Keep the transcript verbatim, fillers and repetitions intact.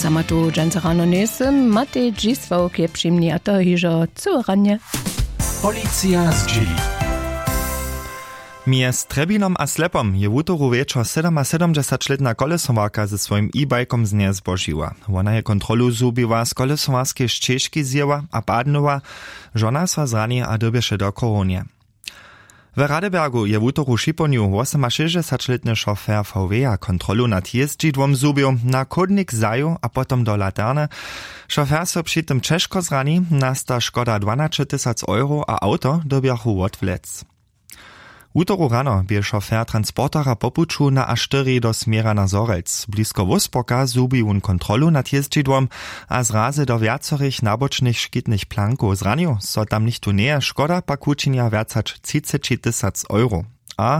Sama tu dżęce rano nesem, Matej Dziswał kieprzymni, a to hiżo co ranie. Policja z dzieli. Mies Trebinom a Slepom je w utoru wieczor siedemdziesięcioletna kolesowarka ze swoim e-bajkom z nie zbožiła. Ona je kontrolu zubiła z kolesowarskiej ścieżki zjęła a padnęła, żona swa zrani a dobieše do koronie. W Radebergu je w utoru Šiponiu osemdziesięcioletny szofer V W-a kontrolu nad jeździdłom zubił, na kodnik zaju a potom do Laterne. Szofer so przy tym ciężko zrani, nasta szkoda dwanaście tysięcy euro a auto dobiachu odwlec. Utoru rano bie šofer transportera popuču na A cztery do smiera na Zorelc. Blisko Wospoka zubi on kontrolu nad jeździdłom, a zrazy do wiacorych nabocznych szkitnych planków zranił, so tam nicht tu nie, szkoda pak učinia viacać třicet tysięcy euro.